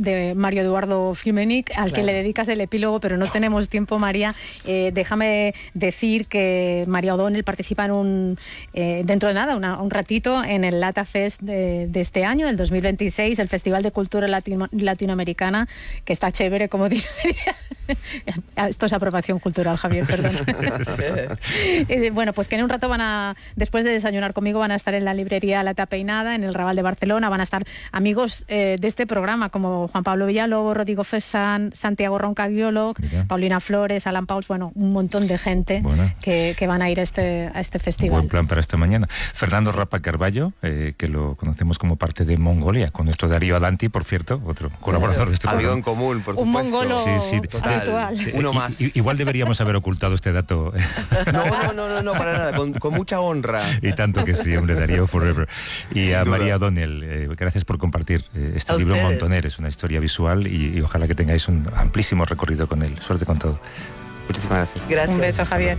de Mario Eduardo Filmenic, al que le dedicas el epílogo, pero no tenemos tiempo, María. Déjame decir que María O'Donnell participa en dentro de nada, un ratito, en el Lata Fest de este año, el 2026, el Festival de Cultura Latinoamericana, que está chévere, como dice. Esto es aprobación cultural, Javier, perdón. Bueno, pues que en un rato después de desayunar conmigo, van a estar en la librería La Tapeinada, en el Raval de Barcelona. Van a estar amigos de este programa, como Juan Pablo Villalobos, Rodrigo Fesán, Santiago Roncagliolo, Paulina Flores, Alan Pauls, bueno, un montón de gente que van a ir a este festival. Buen plan para esta mañana. Fernando Rapa Carballo, que lo conocemos como parte de Mongolia, con nuestro Darío Adanti, por cierto, otro colaborador de este programa. Amigo en común, por supuesto. Un mongolo virtual. Uno más. Igual deberíamos haber ocultado este dato. No, para nada, con mucha honra. Y tanto que sí, hombre, Darío Forever. Y a María O'Donnell, gracias por compartir este libro Montoner. Es una historia visual y ojalá que tengáis un amplísimo recorrido con él. Suerte con todo. Muchísimas gracias. Un beso, Javier.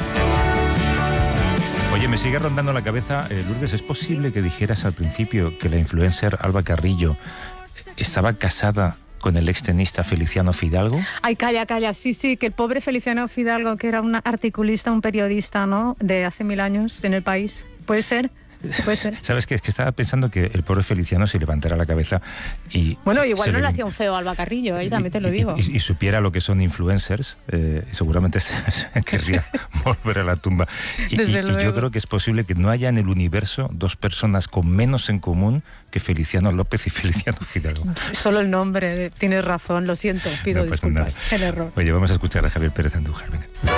Oye, me sigue rondando la cabeza, Lourdes, ¿es posible que dijeras al principio que la influencer Alba Carrillo estaba casada con el extenista Feliciano Fidalgo? Ay, calla, sí, que el pobre Feliciano Fidalgo, que era un articulista, un periodista, ¿no?, de hace 1000 años en El País. ¿Puede ser? Puede ser. ¿Sabes qué? Es que estaba pensando que el pobre Feliciano se levantara la cabeza y... Bueno, igual no le hacía un feo a Alba Carrillo, ahí también te lo digo. Y supiera lo que son influencers, seguramente se querría volver a la tumba. Y yo creo que es posible que no haya en el universo dos personas con menos en común que Feliciano López y Feliciano Fidalgo. Solo el nombre, tienes razón, lo siento, pido disculpas, el error. Oye, vamos a escuchar a Javier Pérez Andújar, venga.